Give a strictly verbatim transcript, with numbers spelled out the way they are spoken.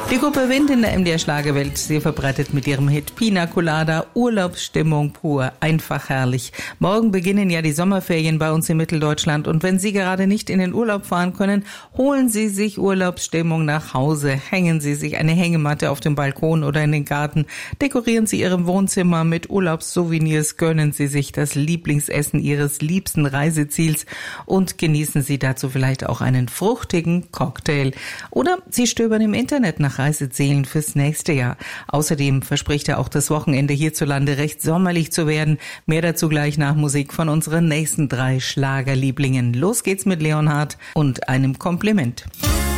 Die Gruppe Wind in der M D R Schlagerwelt, sie verbreitet mit ihrem Hit Pina Colada Urlaubsstimmung pur, einfach herrlich. Morgen beginnen ja die Sommerferien bei uns in Mitteldeutschland und wenn Sie gerade nicht in den Urlaub fahren können, holen Sie sich Urlaubsstimmung nach Hause, hängen Sie sich eine Hängematte auf dem Balkon oder in den Garten, dekorieren Sie Ihrem Wohnzimmer mit Urlaubssouvenirs, gönnen Sie sich das Lieblingsessen Ihres liebsten Reiseziels und genießen Sie dazu vielleicht auch einen fruchtigen Cocktail. Oder Sie stöbern im Internet nach Reisezielen fürs nächste Jahr. Außerdem verspricht ja auch das Wochenende hierzulande recht sommerlich zu werden. Mehr dazu gleich nach Musik von unseren nächsten drei Schlagerlieblingen. Los geht's mit Leonhard und einem Kompliment.